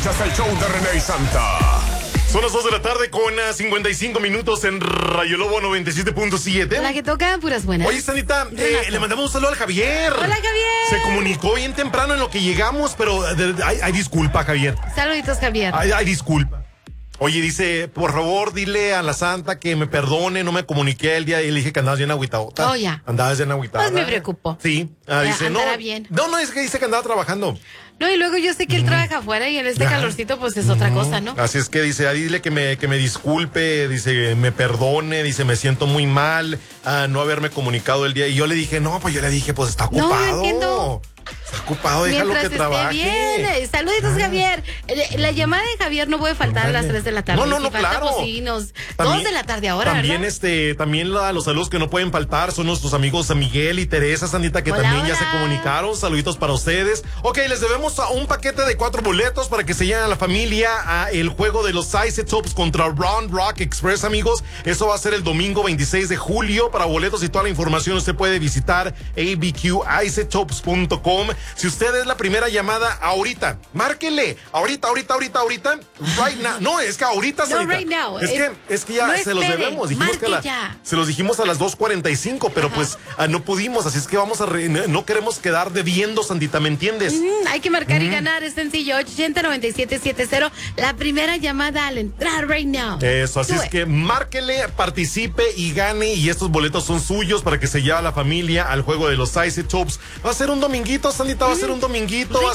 Escuchas el show de René y Santa. Son las 2 de la tarde con 55 minutos en Rayo Lobo 97.7. La que toca puras buenas. Oye, Sanita, le mandamos un saludo al Javier. Hola, Javier. Se comunicó bien temprano en lo que llegamos, pero hay disculpa, Javier. Saluditos, Javier. Hay disculpa. Oye, dice, por favor, dile a la Santa que me perdone, no me comuniqué el día y le dije que andabas bien agüitadota. Oh, ya. Andabas bien agüitada. Pues me preocupo. Sí. Dice, andará no. bien. No, es que dice que andaba trabajando. No, y luego yo sé que él trabaja afuera y en este calorcito pues es otra cosa, ¿no? Así es que dice, dile que me disculpe, dice, me perdone, dice, me siento muy mal no haberme comunicado el día. Y yo le dije, pues está ocupado. No entiendo. Está ocupado, déjalo que trabaje. Bien. Saluditos, Javier. La llamada de Javier no puede faltar a las 3 de la tarde. No, si falta, claro. Pues sí, 2 de la tarde ahora, también, ¿verdad? También los saludos que no pueden faltar son nuestros amigos Miguel y Teresa, Sandita, que Hola, también ya hola. se comunicaron. Saluditos para ustedes. Ok, les debemos un paquete de 4 boletos para que se lleven a la familia a el juego de los Isotopes contra Round Rock Express, amigos. Eso va a ser el domingo 26 de julio. Para boletos y toda la información usted puede visitar abqisotopes.com. Si usted es la primera llamada ahorita, márquele. Ahorita. Right now. No, es que ahorita, No, Sandita. right now. Es que ya no se los espere, debemos. Dijimos que ya. se los dijimos a las 2:45, pero pues no pudimos, así es que no queremos quedar debiendo, Sandita, ¿me entiendes? Hay que marcar y ganar, es sencillo, 809770, la primera llamada al entrar right now. Eso, así es que márquele, participe y gane, y estos boletos son suyos para que se lleve a la familia al juego de los Isotopes. Va a ser un dominguito, Sandita, va a ser un dominguito.